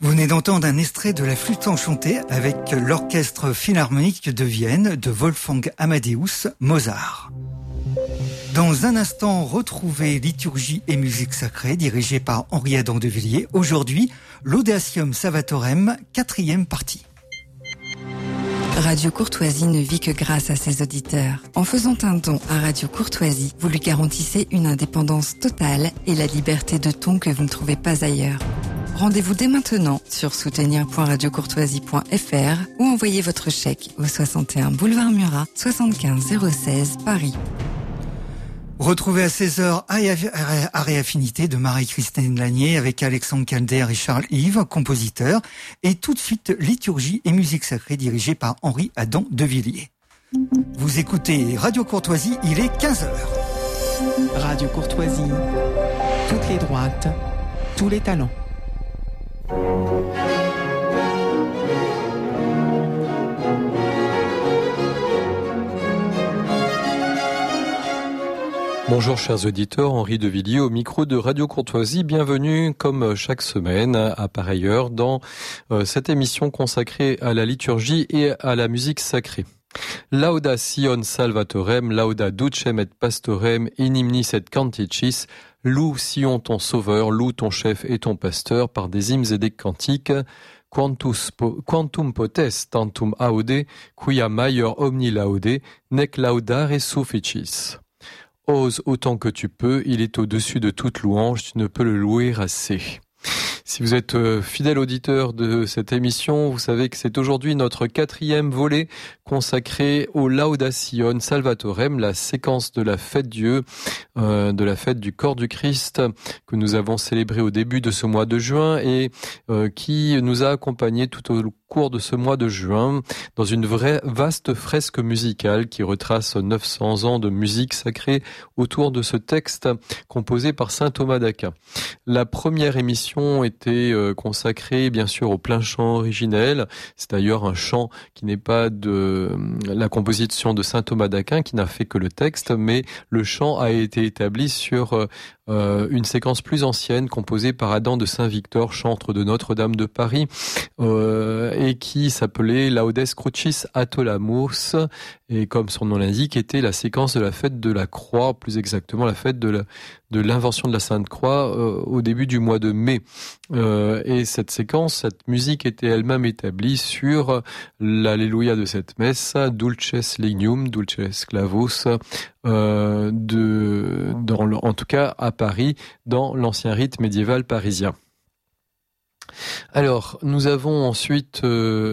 Vous venez d'entendre un extrait de la flûte enchantée avec l'orchestre philharmonique de Vienne de Wolfgang Amadeus Mozart. Dans un instant, retrouvez Liturgie et musique sacrée dirigée par Henri-Adam de Villiers. Aujourd'hui, l'Audacium Salvatorem, 4e partie. Radio Courtoisie ne vit que grâce à ses auditeurs. En faisant un don à Radio Courtoisie, vous lui garantissez une indépendance totale et la liberté de ton que vous ne trouvez pas ailleurs. Rendez-vous dès maintenant sur soutenir.radiocourtoisie.fr ou envoyez votre chèque au 61 boulevard Murat, 75 016 Paris. Retrouvez à 16h Art et Affinité de Marie-Christine Lanier avec Alexandre Calder et Charles Yves, compositeurs. Et tout de suite, Liturgie et musique sacrée dirigée par Henri-Adam de Villiers. Vous écoutez Radio Courtoisie, il est 15h. Radio Courtoisie, toutes les droites, tous les talents. Bonjour chers auditeurs, Henri de Villiers au micro de Radio Courtoisie. Bienvenue comme chaque semaine à pareille heure dans cette émission consacrée à la liturgie et à la musique sacrée. Lauda Sion Salvatorem, lauda ducem et pastorem, inimnis et canticis. Loue Sion ton sauveur, loue ton chef et ton pasteur par des hymnes et des cantiques. Quantum potest tantum aude, quia maior omni laude, nec laudare sufficis. Ose autant que tu peux, il est au-dessus de toute louange, tu ne peux le louer assez. Si vous êtes fidèle auditeur de cette émission, vous savez que c'est aujourd'hui notre 4e volet consacré au Lauda Sion Salvatorem, la séquence de la fête Dieu, de la fête du corps du Christ que nous avons célébré au début de ce mois de juin et qui nous a accompagnés tout au cours de ce mois de juin dans une vraie vaste fresque musicale qui retrace 900 ans de musique sacrée autour de ce texte composé par saint Thomas d'Aquin. La première émission était consacrée bien sûr au plein chant originel. C'est d'ailleurs un chant qui n'est pas de la composition de saint Thomas d'Aquin qui n'a fait que le texte, mais le chant a été établi sur une séquence plus ancienne composée par Adam de Saint-Victor, chantre de Notre-Dame de Paris, et qui s'appelait Laudes Crucis Atolamus, et comme son nom l'indique, était la séquence de la fête de la Croix, plus exactement la fête de l'invention de la Sainte Croix au début du mois de mai. Et cette séquence, cette musique était elle-même établie sur l'Alléluia de cette messe, Dulces Lignum, Dulces Clavus, en tout cas à Paris, dans l'ancien rite médiéval parisien. Alors, nous avons ensuite,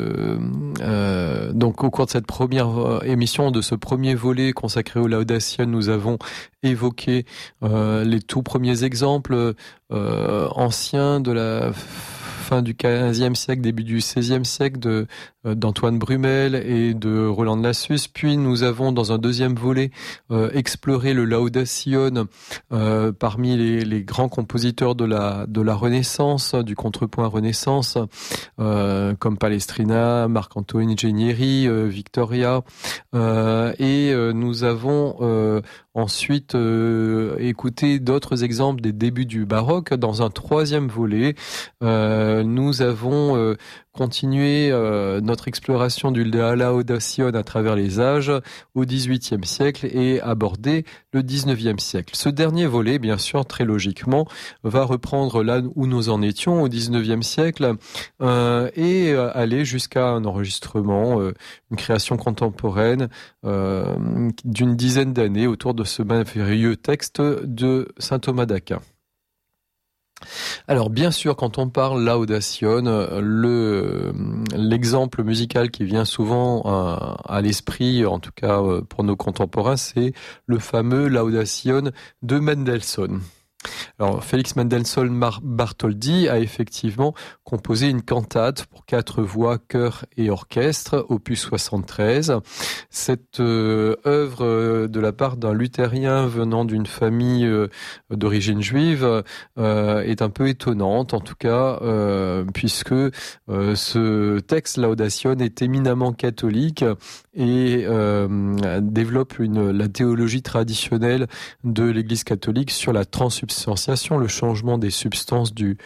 donc au cours de cette première émission, de ce premier volet consacré au Lauda Sion, nous avons évoqué les tout premiers exemples anciens de la fin du XVe siècle, début du XVIe siècle d'Antoine Brumel et de Roland de Lassus. Puis nous avons dans un deuxième volet exploré le Lauda Sion parmi les grands compositeurs de la Renaissance, du contrepoint Renaissance, comme Palestrina, Marc-Antoine Genieri, Victoria, et nous avons ensuite écouté d'autres exemples des débuts du baroque. Dans un troisième volet, nous avons continué notre exploration du Lauda Sion à travers les âges au XVIIIe siècle et aborder le XIXe siècle. Ce dernier volet, bien sûr, très logiquement, va reprendre là où nous en étions au XIXe siècle et aller jusqu'à un enregistrement, une création contemporaine d'une dizaine d'années autour de ce merveilleux texte de saint Thomas d'Aquin. Alors bien sûr, quand on parle Lauda Sion, l'exemple musical qui vient souvent à l'esprit, en tout cas pour nos contemporains, c'est le fameux Lauda Sion de Mendelssohn. Alors, Félix Mendelssohn Bartholdy a effectivement composé une cantate pour 4 voix, chœur et orchestre, opus 73. Cette œuvre de la part d'un luthérien venant d'une famille d'origine juive est un peu étonnante, en tout cas, puisque ce texte Lauda Sion est éminemment catholique et développe la théologie traditionnelle de l'Église catholique sur la transsubstantiation, le changement des substances du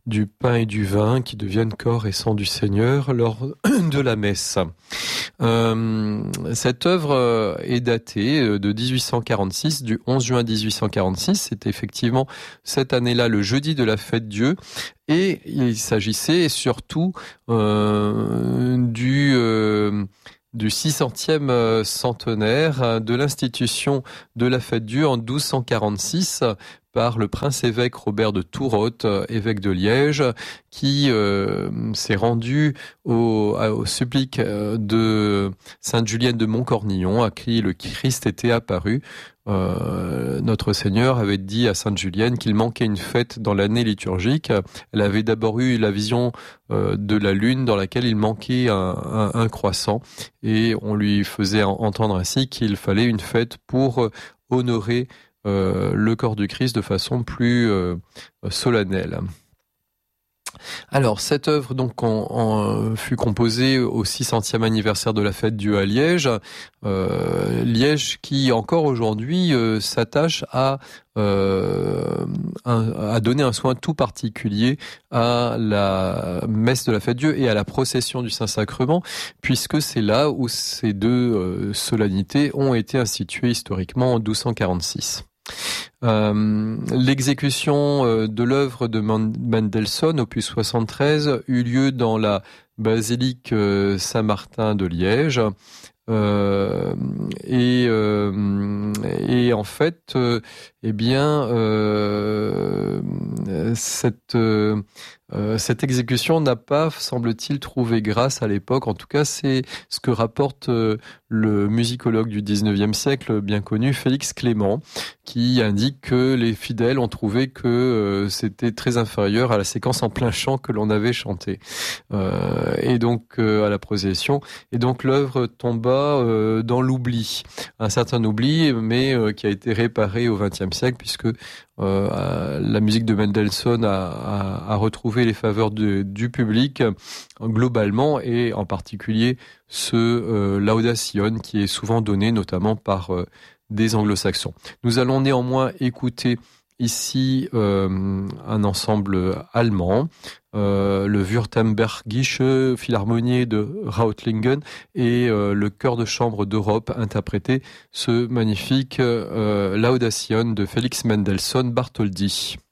du pain et du vin qui deviennent corps et sang du Seigneur lors de la messe. Cette œuvre est datée de 1846, du 11 juin 1846. C'était effectivement cette année-là le jeudi de la fête Dieu. Et il s'agissait surtout du 600e centenaire de l'institution de la fête Dieu en 1246 par le prince-évêque Robert de Thourotte, évêque de Liège, qui s'est rendu au supplice de Sainte Julienne de Montcornillon, à qui le Christ était apparu. Notre Seigneur avait dit à Sainte Julienne qu'il manquait une fête dans l'année liturgique. Elle avait d'abord eu la vision de la lune dans laquelle il manquait un croissant, et on lui faisait entendre ainsi qu'il fallait une fête pour honorer le corps du Christ de façon plus solennelle. Alors, cette œuvre donc fut composée au 600e anniversaire de la fête Dieu à Liège. Liège qui encore aujourd'hui s'attache à donner un soin tout particulier à la messe de la fête Dieu et à la procession du Saint-Sacrement, puisque c'est là où ces deux solennités ont été instituées historiquement en 1246. L'exécution de l'œuvre de Mendelssohn, opus 73, eut lieu dans la basilique Saint-Martin de Liège. Et en fait, cette exécution n'a pas, semble-t-il, trouvé grâce à l'époque. En tout cas, c'est ce que rapporte le musicologue du 19e siècle, bien connu, Félix Clément, qui indique que les fidèles ont trouvé que c'était très inférieur à la séquence en plein chant que l'on avait chantée, et donc à la procession. Et donc l'œuvre tomba dans l'oubli, un certain oubli, mais qui a été réparé au XXe siècle, puisque la musique de Mendelssohn a retrouvé les faveurs du public globalement, et en particulier ce Laudation qui est souvent donné notamment par des anglo-saxons. Nous allons néanmoins écouter ici un ensemble allemand, le Württembergische Philharmonie de Reutlingen et le chœur de chambre d'Europe interpréter ce magnifique Laudation de Félix Mendelssohn Bartholdy.